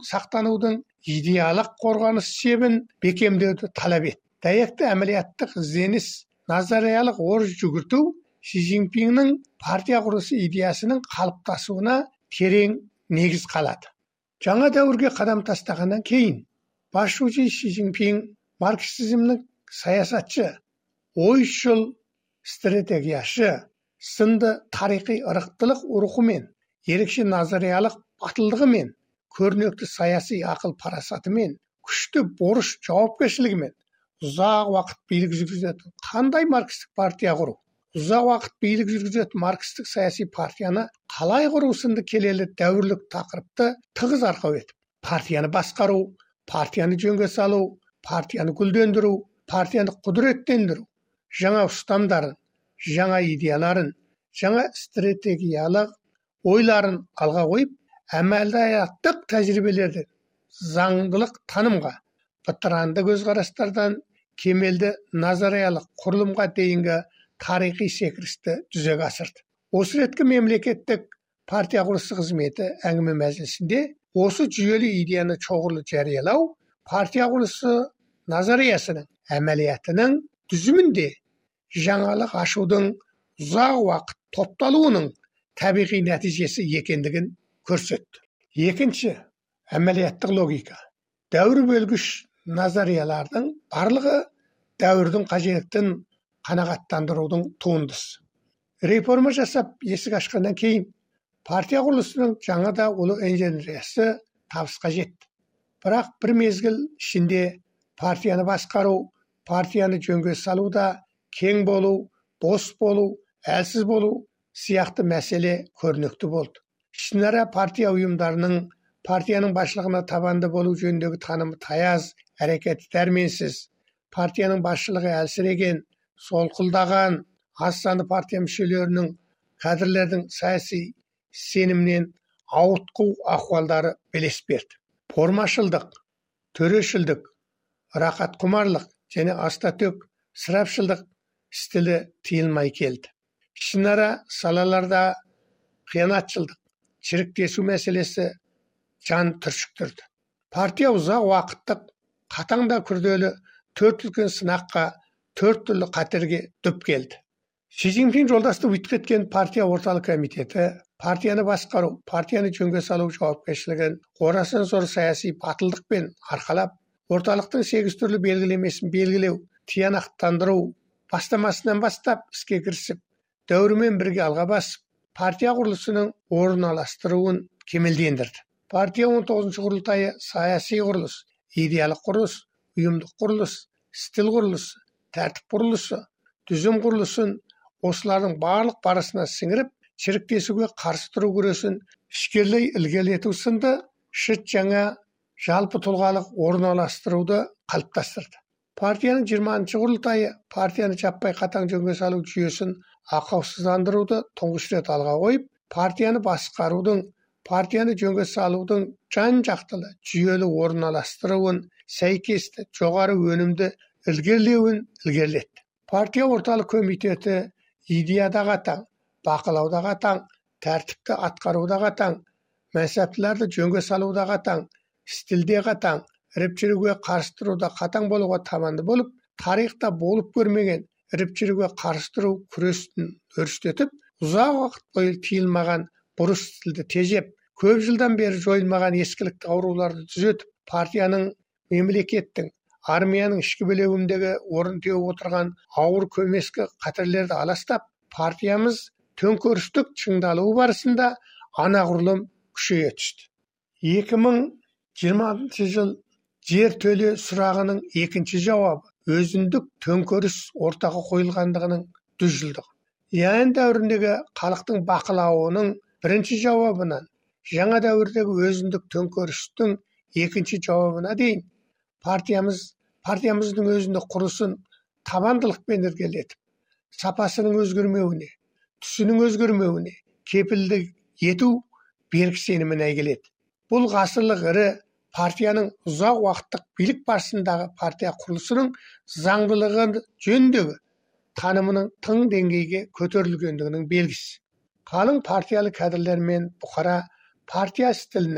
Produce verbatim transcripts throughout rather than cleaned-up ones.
сақтанудың идеялық қорғаныс шебін бекемдеуді талап етті. Дәйекті әмілияттық ізденіс, назариялық ор жүгірту Си Цзиньпиннің партия құрылысы идеясының қалыптасуына терең негіз қалады. Жаңа дәуірге қадам тастағаннан кейін басшысы Си Цзиньпин марксизмнің саясатшы, ойшыл, стратегияшы сынды тарихи ырықтылық рухымен, ерекше назариялық батылдығымен, көрнекті саяси ақыл парасатымен, күшті борыш жауапкершілігімен ұзақ уақыт билік жүргізетін қандай маркстік партия құру, ұзақ уақыт билік жүргізетін маркстік саяси партияны қалай құру сынды келелі дәуірлік тақырыпты тығыз арқау етіп, партияны басқару, партияны жөнге салу, партияны гүлдендіру, партияны құдіреттендіру, жаңа ұстамдарын, жаңа идеяларын, жаңа стратегиялық ойларын алға қойып, әмәлдаяттық тәжірибелерден, заңдылық танымға, бытыранды көзқарастардан кемелді назариялық құрылымға дейінгі тарихи секірісті жүзеге асырды. Осы реткі мемлекеттік партия құрылысы қызметі әңгіме мәжілісінде осы жүйелі идеяны шоғырлы жариялау партия құрылысы назариясының әмәлиятының түзімінде жаңалық ашудың ұзақ уақыт топталуының табиғи нәтижесі екендігін көрсетті. Екінші, әмәлияттық логика. Дәуір бөлгіш назариялардың барлығы дәуірдің қажеттін қанағаттандырудың туындысы. Реформа жасап есік ашқаннан кейін партия құрылысының жаңа да ұлы инженериясы табысқа жетті. Бірақ бір мезгіл ішінде партияны басқару, партияны жөнге салуда кең болу, бос болу, әлсіз болу сияқты мәселе көрнекті болды. Ішінара партия ұйымдарының партияның басшылығына табанды болу жөніндегі танымы таяз, әрекеті дәрменсіз, партияның басшылығы әлсіреген, солқылдаған, аз саны партия мүшелерінің кадрлердің саяси сенімнен ауытқу ахуалдары белес берді. Формашылдық, төрешілдік, рақат құмарлық және астатөк сырапшылдық стілі тиылмай келді. Ішінара салаларда қиянатшылдық, шіріктесу мәселесі жан түршіктірді. Партия ұзақ уақыттық, қатаң да күрделі төрт үлкен сынаққа, төрт түрлі қатерге дүп келді. Си Цзиньпин жолдасты өтіп кеткен партия орталық комитеті, партияны басқару, партияны жөнге салу жауапкершілігін орасан зор саяси батылдықпен арқалап, орталықтың сегіз түрлі белгілемесін белгілеу, тиянақтандыру бастамасынан бастап іске кірісіп, дәуірмен бірге алға басып, партия құрылысының орналастыруын кемелдендірді. Партия он тоғызыншы құрылтайы саяси құрылыс, идеялық құрылыс, ұйымдық құрылыс, стил құрылысы, тәртіп құрылысы, түзім құрылысын осылардың барлық барысына сіңіріп, шіріктесуге қарсы тұру күресін ішкерлей ілгерілету сынды шыт жаңа жалпы тұлғалық орналастыруды қалыптастырды. Партияның жиырмасыншы құрылтайы партияны жаппай қатаң жөнге салу жүйесін ақаусыздандыруды тұңғыш рет алға қойып, партияны басқарудың, партияны жөнге салудың жан-жақтылы жүйелі орналастыруын, сәйкесті, жоғары өнімді ілгерілеуін ілгерілетті. Партия орталық комитеті идеяда қатаң, бақылауда қатаң, тәртіпті атқаруда қатаң, мәнсаптыларды жөнге салуда қатаң, стилде қатаң, іріп-жіруге қарсы тұруда қатаң болуға табанды болып, тарихта болып көрмеген іріп-жіруге қарсы тұру күресін өрістетіп, ұзақ уақыт бойы тиылмаған бұрыс стилді тежеп, көп жылдан бері жойылмаған ескілікті ауруларды түзетіп, партияның, мемлекеттің, армияның ішкі білеуіндегі орын теуіп отырған ауыр көмескі қатерлерді аластап, партиямыз төңкерістік шыңдалуы барысында анағұрлым күшейе түсті. екі мың жиырмасыншы жыл жер төле сұрағының екінші жауабы өзіндік төңкеріс ортаға қойылғандығының жүз жылдығы. Ян дәуіріндегі халықтың бақылауының бірінші жауабынан жаңа дәуірдегі өзіндік төңкерістің екінші жауабына дейін партиямыз партиямыздың өзіндік құрылысын табандылықпен ілгерілетіп, сапасының өзгермеуіне, түсінің өзгермеуіне кепілдік ету берік сенімін әйгіледі. Бұл ғасырлық ірі партияның ұзақ уақыттық билік барысындағы партия құрылысының заңдылығы жөніндегі танымының тың деңгейге көтерілгендігінің белгісі. Қалың партиялы кадрлер мен бұқара партия стилінің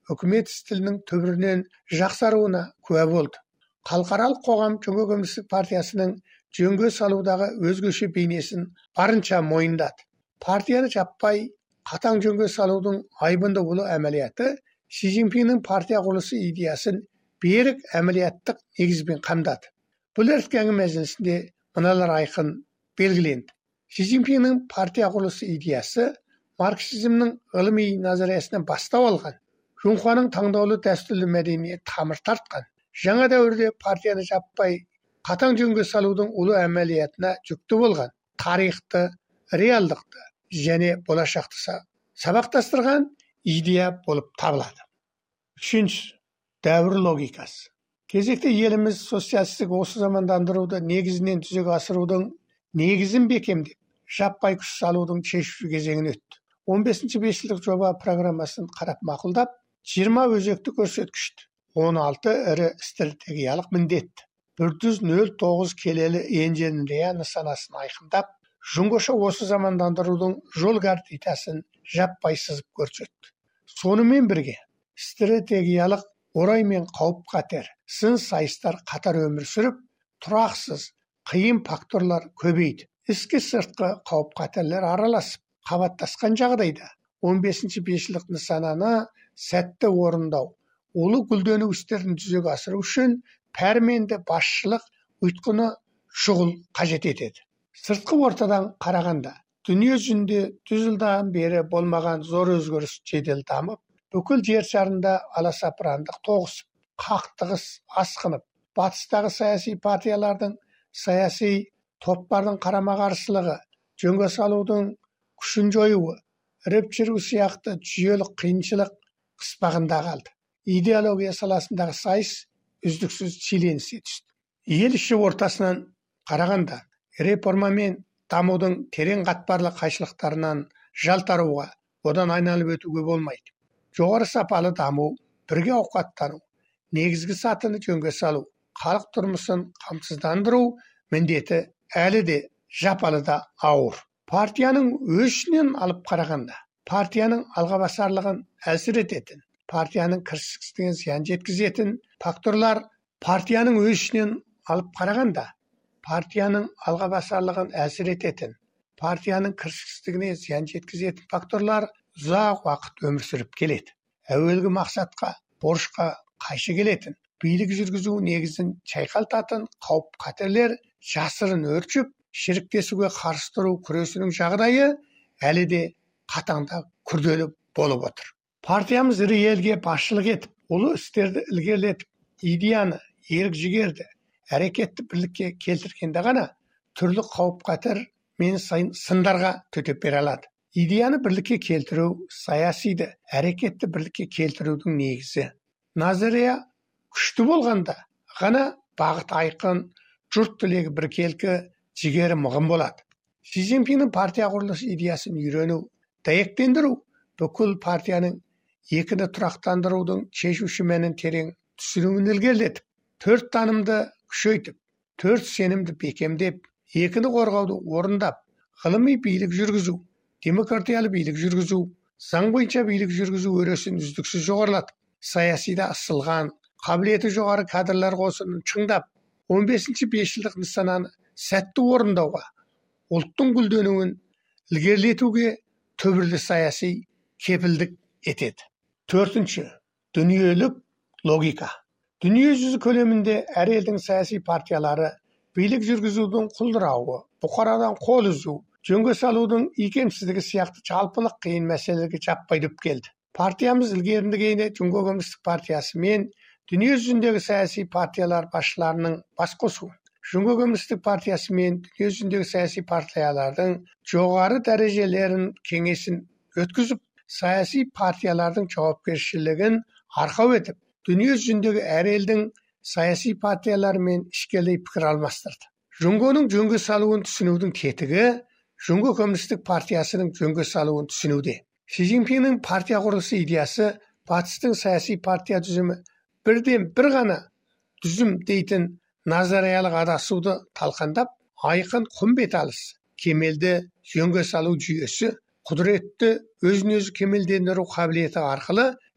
үкімет стилінің түбірінен жақсаруына куә болды. Халықаралық қоғам Жөнге Коммунистік партиясының жөнге салудағы өзгеше бейнесін барынша мойындады. Партияны жаппай қатаң жөнге салудың айбынды ұлы әмәлияты Си Цзиньпиннің партия құрылысы идеясын берік әмәлияттық негізбен қамдады. Бұл ертеңгі мәжілісінде мыналар айқын белгіленді. Си Цзиньпиннің партия құрылысы идеясы марксизмнің ғылыми назариясынан бастау алған, Жунхуаның таңдаулы дәстүрлі мәдениет тамыр тартқан, жаңа дәуірде партияны жаппай қатаң жөнге салудың ұлы әмәлиятына жүкті болған, тарихты, реалдықты және болашақты сабақтастырған идея болып табылады. Үшінші, дәуір логикасы. Кезекте еліміз социалистік осы замандандыруды негізінен жүзеге асырудың негізін бекемдеп, жаппай күш салудың шешуші кезеңіне өтті. он бесінші бесжылдық жоба программасын қарап мақұлдап, жиырма өзекті көрсеткішті, он алты ірі стратегиялық міндетті, бір жүз нөл тоғыз келелі инженерия нысанасын айқындап, жүңгіше осы замандандырудың жол картасын жаппай сызып көрсетті. Сонымен бірге стратегиялық орай мен қауіп-қатер, сын сайыстар қатар өмір сүріп, тұрақсыз, қиын факторлар көбейді. Ішкі сыртқы қауіп-қатерлер араласып, қабаттасқан жағдайда он бесінші бесжылдық нысананы сәтті орындау, ұлы гүлдену істерін жүзеге асыру үшін пәрменді басшылық ұйытқыны шұғыл қажет етеді. Сыртқы ортадан қарағанда, дүние жүзінде жүз жылдан бері болмаған зор өзгеріс жедел дамып, бүкіл жер шарында аласапырандық тоғысып, қақтығыс асқынып, батыстағы саяси партиялардың, саяси топтардың қарама-қарсылығы, жөнге салудың күшін жоюы, іріп-шіру сияқты жүйелік қиыншылық қыспағында қалды. Идеология саласындағы сайыс үздіксіз шиеленісе түсті. Ел іші ортасынан қарағанда, реформа мен дамудың терең қатпарлы қайшылықтарынан жалтаруға, одан айналып өтуге болмайды. Жоғары сапалы даму, бірге ауқаттану, негізгі сатыны жөнге салу, халық тұрмысын қамсыздандыру міндеті әлі де жапалы да ауыр. Партияның өз ішінен алып қарағанда, партияның алғабасарлығын әлсір ететін, партияның кіріскісіне зиян жеткізетін факторлар партияның өз ішінен алып қарағанда, партияның алғабасарлығын әлсір ететін, партияның кіріскісіне зиян жеткізетін факторлар ұзақ уақыт өмір сүріп келеді. Әуелгі мақсатқа, борышқа қайшы келетін, билік жүргізу негізін шайқалтатын қауіп-қатерлер жасырын өршіп, шіріктесуге қарсы тұру күресінің жағдайы әлі де қатаңда күрделі болып отыр. Партиямыз ірі елге басшылық етіп, ұлы істерді ілгерілетіп, идеяны, ерік-жігерді, әрекетті бірлікке келтіргенде ғана түрлі қауіп-қатер мен сындарға төтеп бере алады. Идеяны бірлікке келтіру, саясиді, әрекетті бірлікке келтірудің негізі. Назария күшті болғанда ғана бағыт айқын, жұрт тілегі біркелкі, жігері мығым болады. Си Цзиньпиннің партия құрылысы идеясын үйрену, дәйектендіру бүкіл партияның екіні тұрақтандырудың шешуші мәнін терең түсінуін ілгерілетіп, төрт танымды күшейтіп, төрт сенімді бекемдеп, екіні қорғауды орындап, ғылыми билік жүргізу, демократиялы билік жүргізу, заң бойынша билік жүргізу өресін үздіксіз жоғарылатып, саясида ысылған, қабілеті жоғары кадрлар қосынын шыңдап, он бесінші бесжылдық нысананы сәтті орындауға, ұлттың гүлденуін ілгерілетуге түбірлі саяси кепілдік етеді. Төртінші, дүниелік логика. Дүние жүзі көлемінде әр елдің саяси партиялары билік жүргізудің құлдырауы, бұқарадан қол үзу, жөнге салудың икемсіздігі сияқты жалпылық қиын мәселелерге жаппай дөп келді. Партиямыз ілгеріндігейіне Жөнге Коммунистік партиясы мен дүние жүзіндегі саяси партиялар басшыларының бас қосуын, Жөнге Коммунистік партиясы мен дүние жүзіндегі саяси партиялардың жоғары дәрежелерін кеңесін өткізіп, саяси партиялардың жауапкершілігін арқау етіп, дүние жүзіндегі әр елдің саяси партияларымен ішкелей пікір алмастырды. Жөнгенің жөнге салуын түсінудің тетігі Жөнге Коммунистік партиясының жөнге салуын түсінуде. Си Цзиньпиннің партия құрылысы идеясы батыстың саяси партия түзімі бірден бір ғана түзім дейтін назариялық адасуды талқандап, айқын құм беталысы, кемелді жөнге салу жүйесі, құдіретті өзін өзі кемелдендіру қабілеті арқылы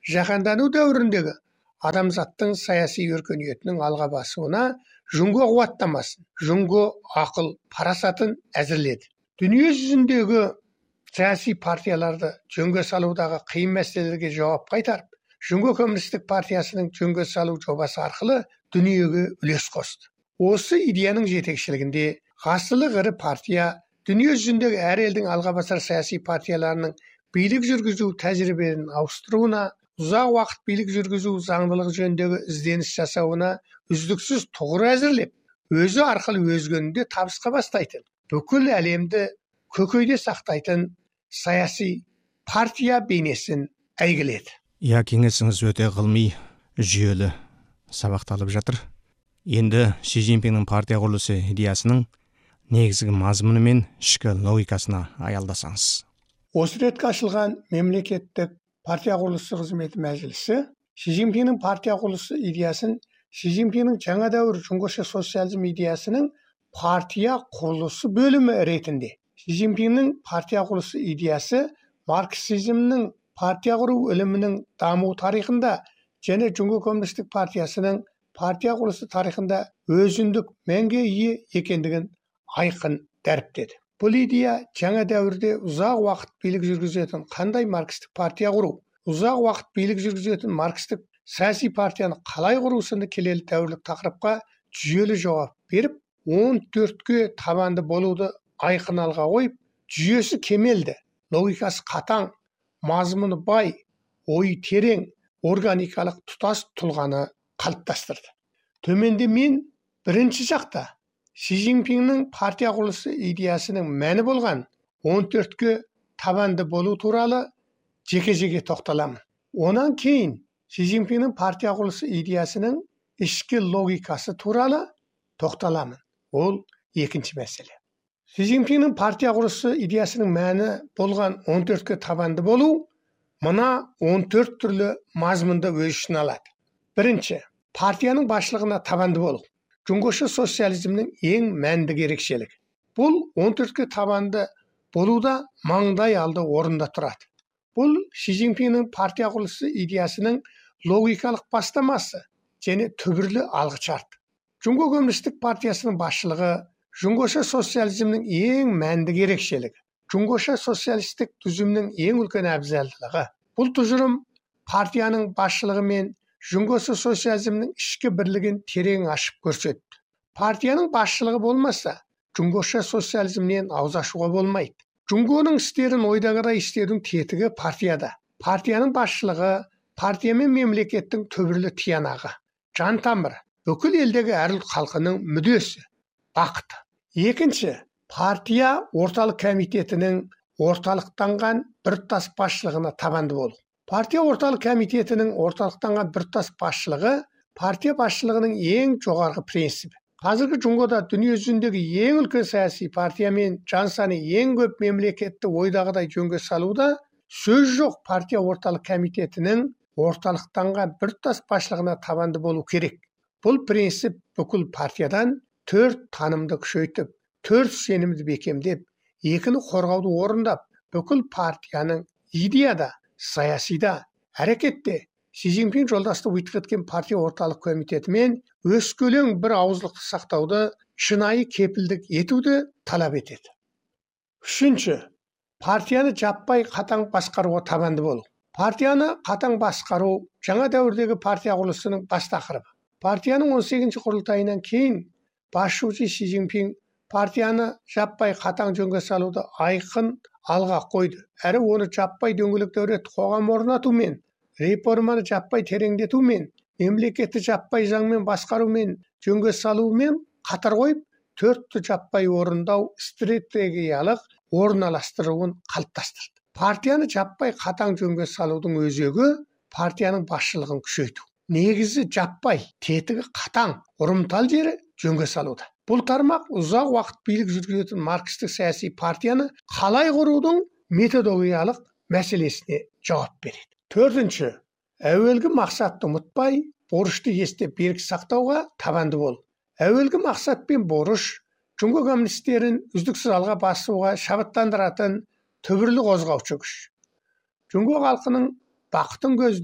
жаһандану дәуіріндегі адамзаттың саяси өркениетінің алға басуына жұңго қуаттамасын, жұңго ақыл парасатын әзірледі. Дүние жүзіндегі саяси партияларды жөнге салудағы қиын мәселелерге жауап қайтарып, Жұңго коммунистік партиясының жөнге салу жобасы арқылы дүниеге үлес қосты. Осы идеяның жетекшілігінде ғасырлық ірі партия дүние жүзіндегі әр елдің алға басар саяси партияларының билік жүргізу тәжірибелерін ауыстыруына, ұзақ уақыт билік жүргізу заңдылығы жөніндегі ізденіс жасауына үздіксіз тұғыр әзірлеп, өзі арқылы өзгені де табысқа бастайтын, бүкіл әлемді көкейде сақтайтын саяси партия бейнесін әйгіледі. Я, кеңесіңіз өте ғылыми, жүйелі сабақталып жатыр. Енді Ши Цзиньпиннің партия құрылысы идеясының негізгі мазмұны мен ішкі логикасына аялдасаңыз. Осы ретке ашылған мемлекеттік партия құрылысы қызметі мәжілісі Ши Цзиньпиннің партия құрылысы идеясын Ши Цзиньпиннің жаңа дәуір жұңғоша социализм идеясының партия құрылысы бөлімі ретінде. Ши Цзиньпиннің партия құрылысы идеясы марксизмнің партия құру ілімінің даму тарихында және Жұңго коммунистік партиясының партия құрылысы тарихында өзіндік мәнге ие екендігін айқын дәріптеді. Бұл идея жаңа дәуірде ұзақ уақыт билік жүргізетін қандай маркстік партия құру, ұзақ уақыт билік жүргізетін маркстік саяси партияны қалай құру сынды келелі дәуірлік тақырыпқа жүйелі жауап беріп, он төртке табанды болуды айқын алға қойып, жүйесі кемелді, логикасы қатаң, мазмұны бай, ойы терең, органикалық тұтас тұлғаны қалыптастырды. Төменде мен бірінші жақта Ши Цзиньпиннің партия құрылысы идеясының мәні болған он төртке табанды болу туралы жеке-жеке тоқталамын. Онан кейін Ши Цзиньпиннің партия құрылысы идеясының ішкі логикасы туралы тоқталамын. Ол екінші мәселе. Ши Цзиньпиннің партия құрылысы идеясының мәні болған он төртке табанды болу мына он төрт түрлі мазмұнды өз ішіне алады. Бірінші, партияның басшылығына табанды болу. Жұңғоша социализмнің ең мәнді ерекшелігі. Бұл он төртке табанды болуда маңдай алды орында тұрады. Бұл Ши Цзиньпиннің партия құрылысы идеясының логикалық бастамасы және түбірлі алғышарты. Жұңго коммунистік партиясының басшылығы Жұңғоша социализмнің ең мәнді ерекшелігі. Жұңғоша социалистік түзімнің ең үлкен әбзалдылығы. Бұл тұжырым партияның басшылығы мен Жұңғоша социализмнің ішкі бірлігін терең ашып көрсетті. Партияның басшылығы болмаса, Жұңғоша социализмнен ауыз ашуға болмайды. Жұңгоның істерін ойдағыдай істеудің тетігі партияда. Партияның басшылығы партия мен мемлекеттің түбірлі тиянағы, жан тамыры, бүкіл елдегі әр ұлт халқының мүддесі, бақыты. Екінші, партия орталық комитетінің орталықтанған біртұтас басшылығына табанды болу. Партия орталық комитетінің орталықтанған біртұтас басшылығы партия басшылығының ең жоғарғы принципі. Қазіргі Жұңгода дүние жүзіндегі ең үлкен саяси партия мен жан саны ең көп мемлекетті ойдағыдай жөнге салуда сөз жоқ. Партия орталық комитетінің орталықтанған біртұтас басшылығына табанды болу керек. Бұл принцип бүкіл партиядан төрт танымды күшейтіп, төрт сенімді бекемдеп, екіні қорғауды орындап, бүкіл партияның идеяда, саясида, әрекетте Ши Цзиньпин жолдасты ұйытқы еткен партия орталық комитетімен өскелең бір ауызлықты сақтауды, шынайы кепілдік етуді талап етеді. Үшінші, партияны жаппай қатаң басқаруға табанды болу. Партияны қатаң басқару жаңа дәуірдегі партия құрылысының бас тақырыбы. Партияның он сегізінші құрылтайынан кейін басшысы Ши Цзиньпин партияны жаппай қатаң жөнге салуды айқын алға қойды. Әрі оны жаппай дөңгелек дәуірет қоғам орнатумен, реформаны жаппай тереңдетумен, мемлекетті жаппай заңмен басқарумен, жөнге салумен қатар қойып, төртті жаппай орындау стратегиялық орналастыруын қалыптастырды. Партияны жаппай қатаң жөнге салудың өзегі партияның басшылығын күшейту. Негізі жаппай, тетігі қатаң, ұрымтал жері жөнге салуда. Бұл тармақ ұзақ уақыт билік жүргізетін маркстік саяси партияны қалай құрудың методологиялық мәселесіне жауап береді. Төртінші, әуелгі мақсатты ұмытпай, борышты естеп берік сақтауға табанды бол. Әуелгі мақсат пен борыш Жұңго коммунистерін үздіксіз алға басуға шабыттандыратын түбірлі қозғаушы күш. Жұңго халқының бақытын көздеу,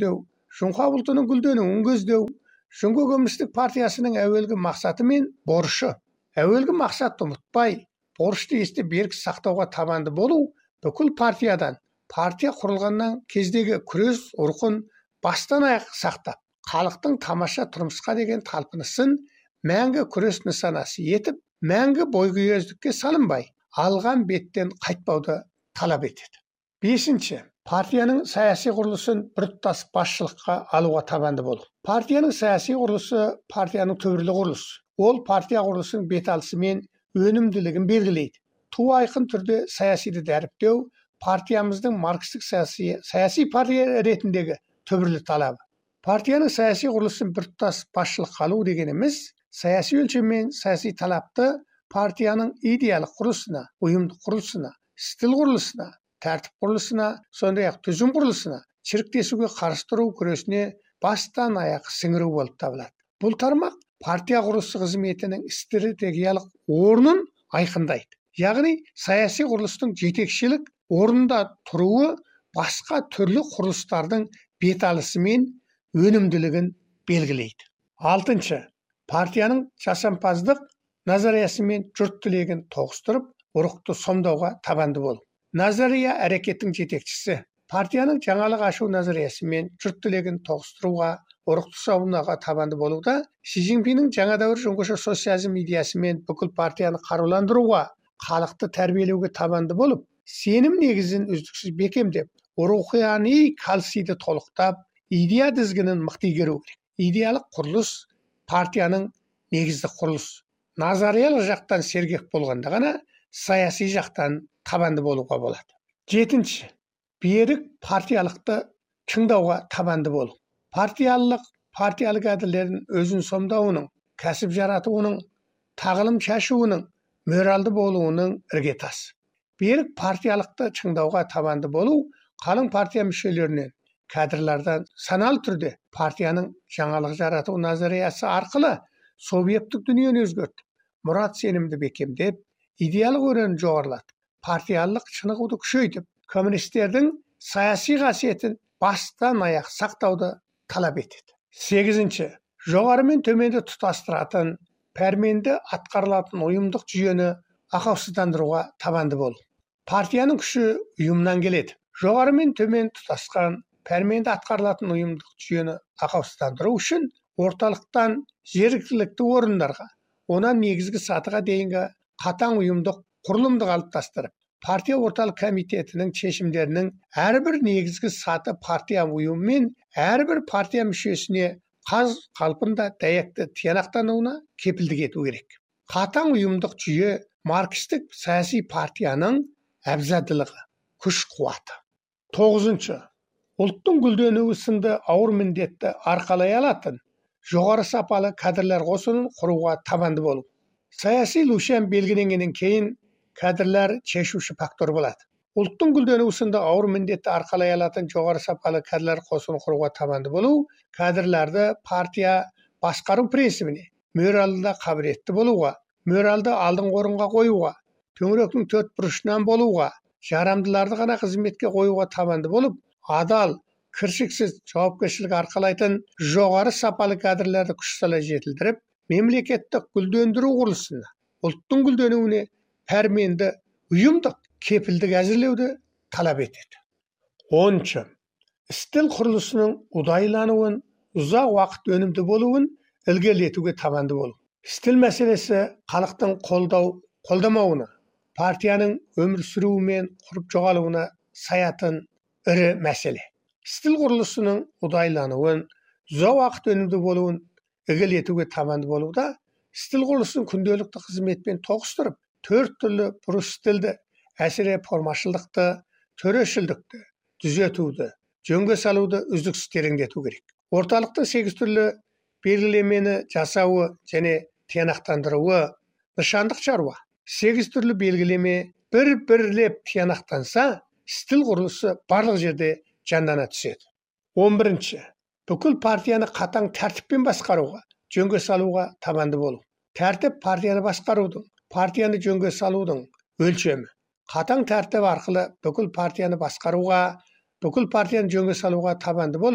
Жоңқа бұлтының гүлденуін көздеу Жоңқа көмірістік партиясының әуелгі мақсаты мен борышы. Әуелгі мақсатты ұмытпай, борышты есте берік сақтауға табанды болу бүкіл партиядан, партия құрылғаннан кездегі күрес ұрқын бастан аяқ сақтап, халықтың тамаша тұрмысқа деген талпынысын мәңгі күрес нысанасы етіп, мәңгі бойкүйездікке салынбай, алған беттен қайтпауды талап етеді. Бесінші, партияның саяси құрылысын біртұтас басшылыққа алуға табанды болу. Партияның саяси құрылысы партияның түбірлі құрылысы. Ол партия құрылысының беталысы мен өнімділігін белгілейді. Ту айқын түрде саясиді дәріптеу партиямыздың маркстік саяси, саяси партия ретіндегі түбірлі талабы. Партияның саяси құрылысын біртұтас басшылыққа алу дегеніміз, саяси өлшеммен саяси талапты партияның идеялық құрылысына, ұйымдық құрылысына, стил құрылысына, тәртіп құрылысына, сондай-ақ түзім құрылысына, шіріктесуге қарсы тұру күресіне бастан аяқ сіңіру болып табылады. Бұл тармақ партия құрылысы қызметінің стратегиялық орнын айқындайды. Яғни саяси құрылыстың жетекшілік орнында тұруы басқа түрлі құрылыстардың беталысы мен өнімділігін белгілейді. Алтыншы, партияның жасампаздық назариясы мен жұрт тілегін тоғыстырып, ұрықты сомдауға табанды болу. Назария әрекеттің жетекшісі. Партияның жаңалық ашу назариясы мен жұрт тілегін тоғыстыруға, ұрықты сомдауға табанды болуда, Си Цзиньпиннің жаңа дәуір жоңғаша социализм идеясы мен бүкіл партияны қаруландыруға, халықты тәрбиелеуге табанды болып, сенім негізін үздіксіз бекемдеп, рухани қалсиды толықтап, идея тізгінін мықты игеру керек. Идеялық құрылыс партияның негізді құрылыс. Назариялық жақтан сергек болғанда ғана саяси жақтан табанды болуға болады. Жетінші, берік партиялықты тыңдауға табанды болу. Партиялық, партиялық әділердің өзін сомдауының, кәсіп жаратуының, тағылым шашуының, моральды болуының іргетасы. Берік партиялықты тыңдауға табанды болу, қалың партия мүшелерінен, кадрлардан саналы түрде партияның жаңалық жарату назариясы арқылы субъекттік дүниені өзгертіп, мұрат сенімді бекемдеп, идеялық өренін жоғарылатып, партиялық шынығуды күшейтіп, коммунистердің саяси қасиетін бастан аяқ сақтауды талап етеді. Сегізінші, жоғары мен төменді тұтастыратын, пәрменді атқарылатын ұйымдық жүйені ақаусыздандыруға табанды болу. Партияның күші ұйымнан келеді. Жоғары мен төмен тұтасқан, пәрменді атқарылатын ұйымдық жүйені ақаусыздандыру үшін орталықтан жергілікті орындарға, онан негізгі сатыға дейінгі қатаң ұйымдық құрылымды қалыптастырып, партия орталық комитетінің шешімдерінің әрбір негізгі саты партия ұйымы мен әрбір партия мүшесіне қаз қалпында дәйекті тиянақтануына кепілдік ету керек. Қатаң ұйымдық жүйе маркстік саяси партияның әбзадылығы, күш қуаты. Тоғызыншы, ұлттың гүлденуі сынды ауыр міндетті арқалай алатын жоғары сапалы кадрлар қосынын құруға табанды болу. Саяси лушан белгіленгеннен кейін кадрлар шешуші фактор болады. Ұлттың гүлденуі сынды ауыр міндетті арқалай алатын жоғары сапалы кадрлар қосынын құруға табанды болу, кадрларды партия басқару принцибіне, моральда қабілетті болуға, моральды алдыңғы орынға қоюға, төңіректің төрт бұрышынан болуға, жарамдыларды ғана қызметке қоюға табанды болып, адал, кіршіксіз жауапкершілік арқалайтын жоғары сапалы кадрларды күш сала жетілдіріп, мемлекеттік гүлдендіру құрылысына, ұлттың гүлденуіне пәрменді ұйымдық кепілдік әзірлеуді талап етеді. оныншы. Стил құрылысының ұдайлануын, ұзақ уақыт өнімді болуын ілгерілетуге табанды болу. Стил мәселесі халықтың қолдау, қолдамауына, партияның өмір сүруі мен құрып жоғалуына саятын ірі мәселе. Стил құрылысының ұдайлануын, ұзақ уақыт өнімді болуын ілгерілетуге табанды болуда, стил құрылысын күнделікті қызметпен тоғыстырып, төрт түрлі бұрыс стилді, әсіре формашылдықты, төрешілдікті, түзетуді, жөнге салуды үздіксіз тереңдету керек. Орталықтың сегіз түрлі белгілемені жасауы және тиянақтандыруы нышандық шаруа. Сегіз түрлі белгілеме бір-бірлеп тиянақтанса, стил құрылысы барлық жерде жандана түседі. он бірінші. Бүкіл партияны қатаң тәртіппен басқаруға, жөнге салуға табанды болу. Тәртіп партияны басқарудың, партияны жөнге салудың өлшемі. Қатаң тәртіп арқылы бүкіл партияны басқаруға, бүкіл партияны жөнге салуға табанды болып,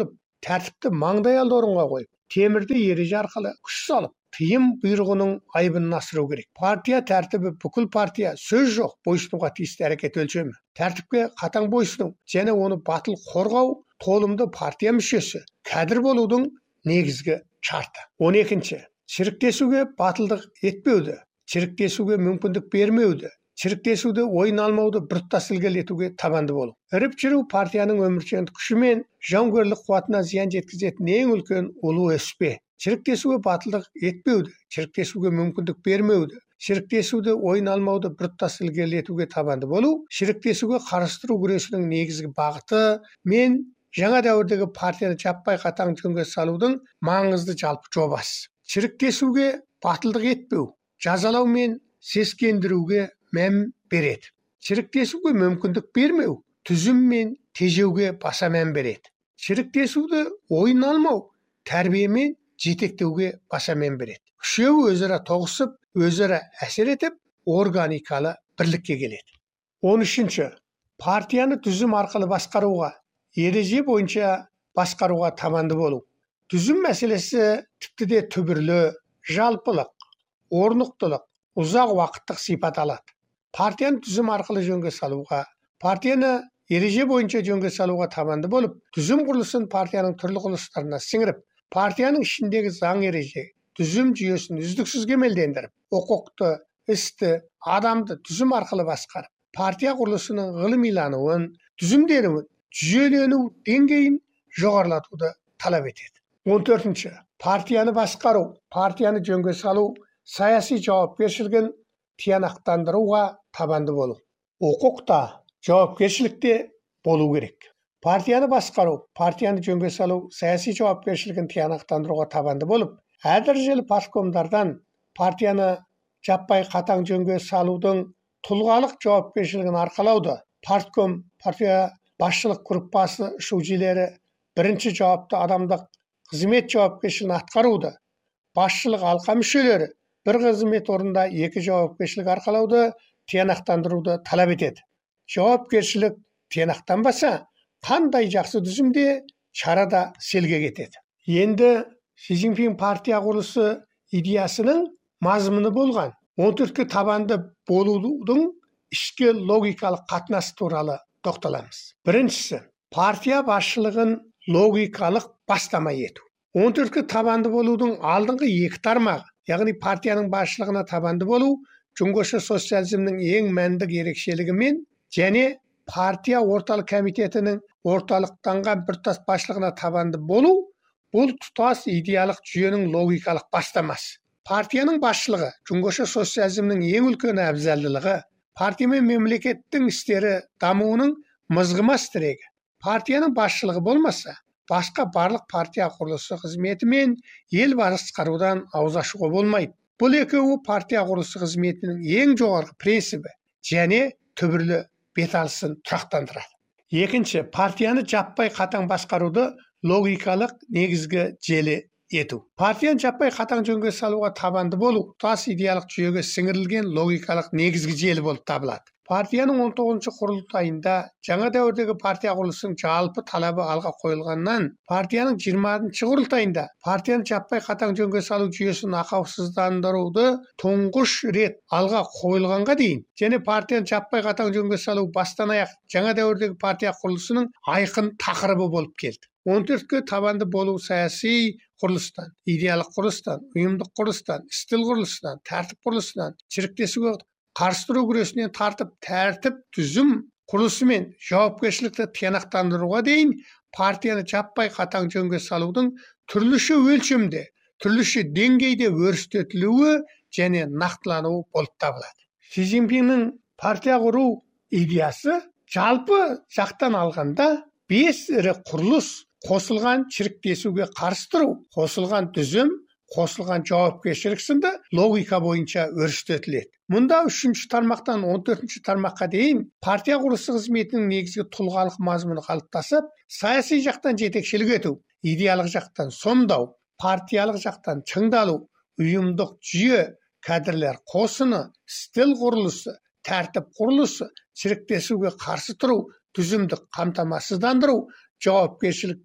тәртіпті маңдай алды орынға қойып, темірді ереже арқылы күш салып, тыйым бұйрығының айбынын асыру керек. Партия тәртібі бүкіл партия сөз жоқ бойсынуға тиісті әрекет өлшемі. Тәртіпке қатаң бойсыну және оны батыл қорғау толымды партия мүшесі, кәдір болудың негізгі шарты. он екінші. Шіріктесуге батылдық етпеуді, шіріктесуге мүмкіндік бермеуді, шіріктесуді ойын алмауды біртұтас ілгерілетуге табанды болу. Іріп жүру партияның өміршеңдік күші мен жауынгерлік қуатына зиян жеткізетін ең үлкен улы өспе. Шіріктесуге батылдық етпеуді, шіріктесуге мүмкіндік бермеуді, шіріктесуді ойын алмауды біртұтас ілгерілетуге табанды болу, шіріктесуге қарыстыру күресінің негізгі бағыты мен жаңа дәуірдегі партияны жаппай қатаң жөнге салудың маңызды жалпы жобасы. Шіріктесуге батылдық етпеу, жазалау мен сескендіруге мән береді. Шіріктесуге мүмкіндік бермеу, түзім мен тежеуге баса мән береді. Шіріктесуді ойын алмау, тәрбие мен жетектеуге баса мән береді. Үшеуі өзара тоғысып, өзара әсер етіп, органикалы бірлікке келеді. он үшінші. Партияны түзім арқылы басқаруға, ереже бойынша басқаруға табанды болу. Түзім мәселесі тіпті де түбірлі, жалпылық, орнықтылық, ұзақ уақыттық сипат алады. Партияны түзім арқылы жөнге салуға, партияны ереже бойынша жөнге салуға табанды болып, түзім құрылысын партияның түрлі құрылыстарына сіңіріп, партияның ішіндегі заң ереже, түзім жүйесін үздіксіз кемелдендіріп, құқықты, істі, адамды түзім арқылы басқарып, партия құрылысының ғылымилануын, түзімденуін, жүйелену деңгейін жоғарылатуды талап етеді. он төртінші. Партияны басқару, партияны жөнге салу, саяси жауапкершілігін тиянақтандыруға табанды болу. Құқықта, жауапкершілікте болу керек. Партияны басқару, партияны жөнге салу, саяси жауапкершілігін тиянақтандыруға табанды болып, әдіржелі парткомдардан партияны жаппай қатаң жөнге салудың тұлғалық жауапкершілігін арқалауды, партком, партия басшылық группасы шужилері бірінші жауапты адамдық қызмет жауапкершілігін атқаруды, басшылық алқа мүшелері бір қызмет орында екі жауапкершілік арқалауды тиянақтандыруды талап етеді. Жауапкершілік тиянақтанбаса, қандай жақсы түзімде шарада селге кетеді. Енді Си Цзиньпин партия құрылысы идеясының мазмұны болған он төртке табанды болудың ішкі логикалық қатынасы туралы тоқталамыз. Біріншісі, партия басшылығын логикалық бастама ету. он төртке табанды болудың алдыңғы екі тармағы, яғни партияның басшылығына табанды болу, Жоңғоша социализмнің ең мәндік ерекшелігімен және партия орталық комитетінің орталықтанған біртұтас басшылығына табанды болу, бұл тұтас идеялық жүйенің логикалық бастамасы. Партияның басшылығы Жоңғоша социализмнің ең үлкен әбзалдылығы, партия мен мемлекеттің істері дамуының мызғымас тірегі. Партияның басшылығы болмаса, басқа барлық партия құрылысы қызметі мен ел басқарудан ауыз ашуға болмайды. Бұл екеуі партия құрылысы қызметінің ең жоғарғы принципі және түбірлі беталысын тұрақтандырады. Екінші, партияны жаппай қатаң басқаруды логикалық негізгі желі ету. Партияны жаппай қатаң жөнге салуға табанды болу, тұтас идеялық жүйеге сіңірілген логикалық негізгі желі болып табылады. Партияның он тоғызыншы құрылтайында жаңа дәуірдегі партия құрылысының жалпы талабы алға қойылғаннан, партияның жиырмасыншы құрылтайында партияны жаппай қатаң жөнге салу жүйесін ақаусыздандыруды тұңғыш рет алға қойылғанға дейін, және партияны жаппай қатаң жөнге салу бастан аяқ жаңа дәуірдегі партия құрылысының айқын тақырыбы болып келді. он төртке табанды болу саяси құрылыстан, идеялық құрылыстан, ұйымдық құрылыстан, стил құрылыстан, тәртіп құрылыстан, шіріктесуге қарсы тұру күресінен тартып, тәртіп, түзім құрылысы мен жауапкершілікті тиянақтандыруға дейін партияны жаппай қатаң жөнге салудың түрліше өлшемде, түрліше деңгейде өрістетілуі және нақтылануы болып табылады. Си Цзиньпиннің партия құру идеясы жалпы жақтан алғанда бес ірі құрылыс, қосылған шіріктесуге қарсы тұру, қосылған түзім, қосылған жауапкершілік сынды логика бойынша өрістетіледі. Мұнда үшінші тармақтан он төртінші тармаққа дейін партия құрылысы қызметінің негізгі тұлғалық мазмұны қалыптасып, саяси жақтан жетекшілік ету, идеялық жақтан сомдау, партиялық жақтан шыңдалу, ұйымдық жүйе, кадрлер қосыны, стил құрылысы, тәртіп құрылысы, шіріктесуге қарсы тұру, түзімді қамтамасыздандыру, жауапкершілікті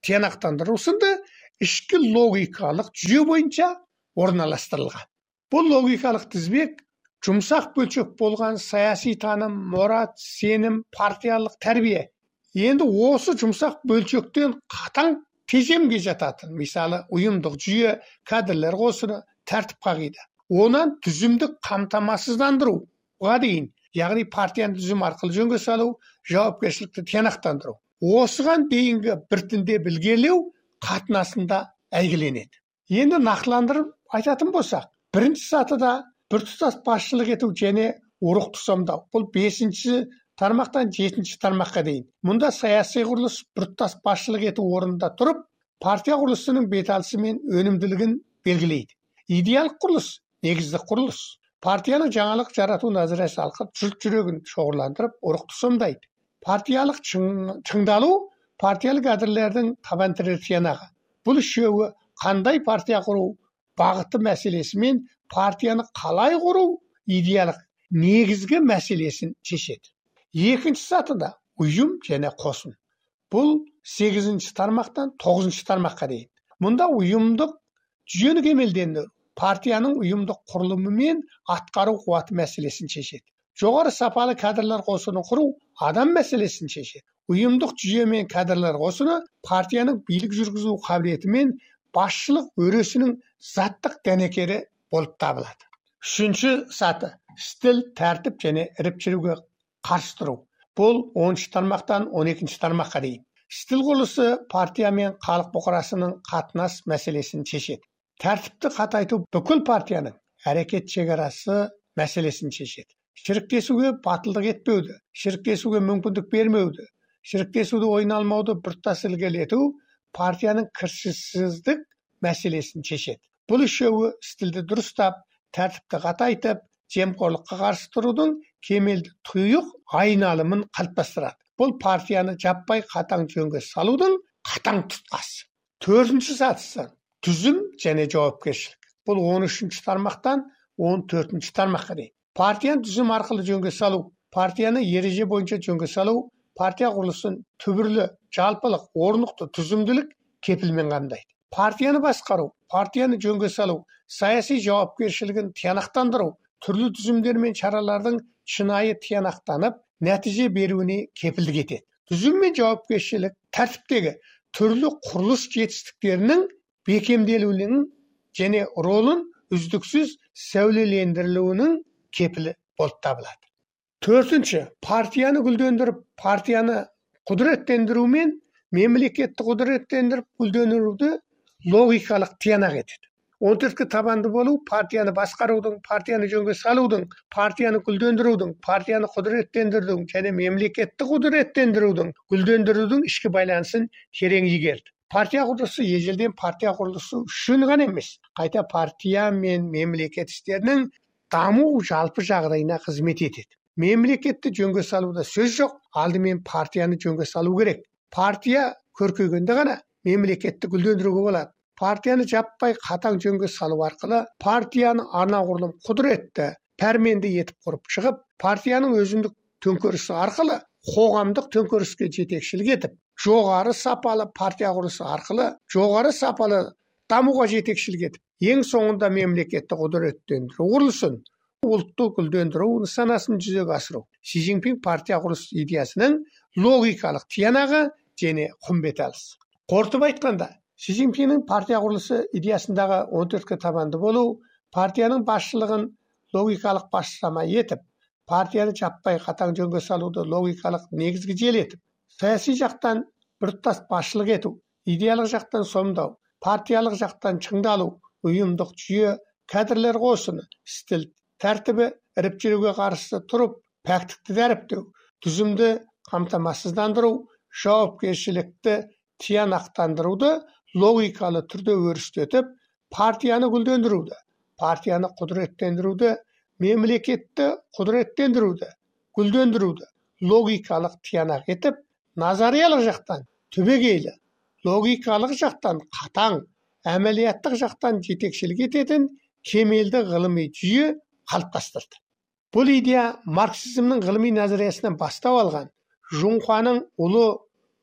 тиянақтандыру сынды ішкі логикалық жүйе бойынша орналастырылған. Бұл логикалық тізбек жұмсақ бөлшек болған саяси таным, мұрат, сенім, партиялық тәрбие. Енді осы жұмсақ бөлшектен қатаң тежемге жататын, мысалы ұйымдық жүйе, кадрлер қосыны, тәртіп қағида. Онан түзімдік қамтамасыздандыру оған дейін, яғни партияны түзім арқылы жөнге салу, жауапкершілікті тиянақтандыру. Осыған дейінгі біртінде білгелеу қатынасында әйгіленеді. Енді нақтыландырып айтатын болсақ, бірінші сатыда біртұтас басшылық ету және ұрық тұсамдау. Бұл бесінші тармақтан жетінші тармаққа дейін. Мұнда саяси құрылыс біртұтас басшылық ету орнында тұрып, партия құрылысының беталысы мен өнімділігін белгілейді. Идеалдық құрылыс, негіздік құрылыс. Партияның жаңалық жарату назариясы алқып, жұрт жүрегін шоғырландырып, ұрық тұсамдайды. Партиялық шыңдалу, партиялық кадрлердің табан тірер тиянағы. Бұл үшеуі қандай партия құру бағыты мәселесі мен партияны қалай құру идеялық негізгі мәселесін шешеді. Екінші сатыда ұйым және қосын. Бұл сегізінші тармақтан тоғызыншы тармаққа дейін. Мұнда ұйымдық жүйені кемелдендіру, партияның ұйымдық құрылымы мен атқару қуаты мәселесін шешеді. Жоғары сапалы кадрлар қосыны құру адам мәселесін шешеді. Ұйымдық жүйе мен кадрлар қосыны партияның билік жүргізу қабілеті мен басшылық өресінің заттық дәнекері болып табылады. Үшінші саты стил, тәртіп және іріктеуге қарсы тұру. Бұл оныншы тармақтан он екінші тармаққа дейін. Стил құрылысы партия мен халық бұқарасының қатынас мәселесін шешеді. Тәртіпті қатайту бүкіл партияның әрекет шекарасы мәселесін шешеді. Шіріктесуге батылдық етпеуді, шіріктесуге мүмкіндік бермеуді, шіріктесуді ойына алмауды біртұтас ілгерілету партияның кіршіксіздік мәселесін шешеді. Бұл үшеуі стилді дұрыстап, тәртіпті қатайтып, жемқорлыққа қарсы тұрудың кемелді тұйық айналымын қалыптастырады. Бұл партияны жаппай қатаң жөнге салудың қатаң тұтқасы. Төртінші сатысы түзім және жауапкершілік. Бұл он үшінші тармақтан он төртінші тармаққа дейін. Партияны түзім арқылы жөнге салу, партияны ереже бойынша жөнге салу, партия құрылысын түбірлі, жалпылық, орнықты түзімділік кепілмен қамдайды. Партияны басқару, партияны жөнге салу, саяси жауапкершілігін тиянақтандыру, түрлі түзімдер мен шаралардың шынайы тиянақтанып, нәтиже беруіне кепілдік етеді. Түзім мен жауапкершілік тәртіптегі түрлі құрылыс жетістіктерінің бекемделуінің және ролын үздіксіз сәулелендірілуінің кепілі болып табылады. Төртінші, партияны гүлдендіріп, партияны құдіреттендіру мен мемлекетті құдіреттендіріп гүлдендіруді логикалық тиянақ етеді. он төртке табанды болу партияны басқарудың, партияны жөнге салудың, партияны гүлдендірудің, партияны құдіреттендірудің және мемлекетті құдіреттендірудің, гүлдендірудің ішкі байланысын терең игерді. Партия құрылысы ежелден партия құрылысы үшін ғана емес, қайта партия мен мемлекет істерінің даму жалпы жағдайына қызмет етеді. Мемлекетті жөнге салуда сөз жоқ, алдымен партияны жөнге салу керек. Партия көркейгенде ғана мемлекетті гүлдендіруге болады. Партияны жаппай қатаң жөнге салу арқылы партияны анағұрлым құдіретті, пәрменді етіп құрып шығып, партияның өзіндік төңкерісі арқылы қоғамдық төңкеріске жетекшілік етіп, жоғары сапалы партия құрылысы арқылы жоғары сапалы дамуға жетекшілік етіп, ең соңында мемлекетті құдіреттендіру құрылысын, ұлтты гүлдендіру нысанасын жүзеге асыру. Си Цзиньпин партия құрылысы идеясының логикалық тиянағы және құмбеталысы. Қорытып айтқанда, Си Цзиньпиннің партия құрылысы идеясындағы он төртке табанды болу, партияның басшылығын логикалық басшылама етіп, партияны жаппай қатаң жөнге салуды логикалық негізгі жел етіп, саяси жақтан біртұтас басшылық ету, идеялық жақтан сомдау, партиялық жақтан шыңдалу, ұйымдық жүйе, кадрлер қосыны, стил, тәртібі, іріктеуге қарсы тұрып, пәктікті дәріптеу, түзімді қамтамасыздандыру, жауапкершілікті тиянақтандыруды логикалы түрде өрістетіп, партияны гүлдендіруді, партияны құдіреттендіруді, мемлекетті құдіреттендіруді, гүлдендіруді логикалық тиянақ етіп, назариялық жақтан түбегейлі, логикалық жақтан қатаң, әмәлияттық жақтан жетекшілік ететін кемелді ғылыми жүйе қалыптастырды. Бұл идея марксизмнің ғылыми назариясынан бастау алған Жунхуаның ұлы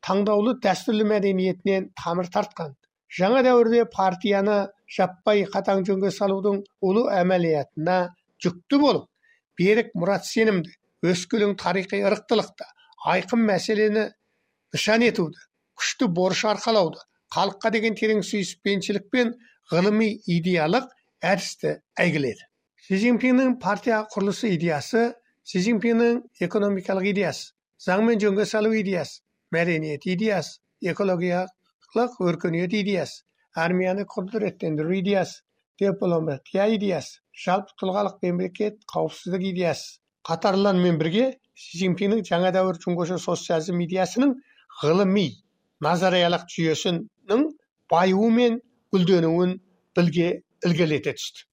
таңдаулы дәстүрлі мәдениетінен тамыр тартқан. Жаңа дәуірде партияны жаппай қатаң жөнге салудың ұлы әмәлиятына жүкті болып, берік мұрат сенімді, өскелең тарихи ырықтылықты, айқын мәселені нышан етуді, күшті борыш арқалауды, халыққа деген терең сүйіспеншілік пен ғылыми идеялық әдісті әйгіледі. Си Цзиньпиннің партия құрылысы идеясы, Си Цзиньпиннің экономикалық идеясы, заң мен жөнге салу идеясы, мәдениет идеясы, экологиялық өркениет идеясы, армияны құдіреттендіру идеясы, дипломатия идеясы, жалпы тұлғалық мемлекет қауіпсіздік идеясы қатарлармен бірге Си Цзиньпиннің жаңа дәуір жұңғышы социализм идеясының ғылыми назариялық жүйесінің баюы мен гүлденуін білге ілгерілете түсті.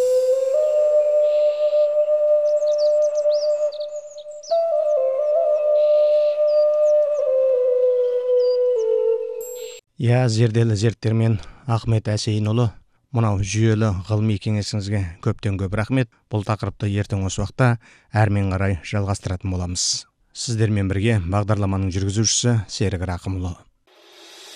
Я зерделі зерттер Ахмет Әсейінұлы, мынау жүйелі ғылыми кеңесіңізге көптен көп рахмет. Бұл тақырыпты ертең осы уақытта әрмен қарай жалғастыратын боламыз. Сіздермен бірге бағдарламаның жүргізушісі Серік Рақымұлы.